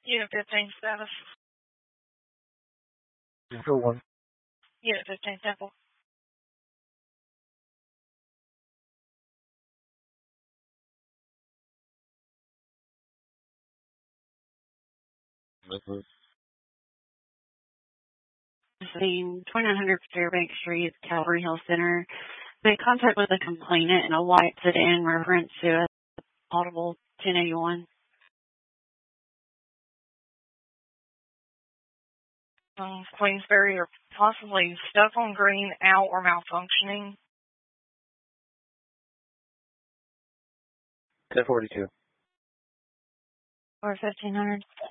Unit 15 status. Control 1. Unit 15 Temple. Seen 2900 Fairbanks Street, Calvary Hill Center. Made contact with a complainant in a white sedan reference to a Audible 1081. Queensbury or possibly stuck on green, out, or malfunctioning. 1042. Or 1500.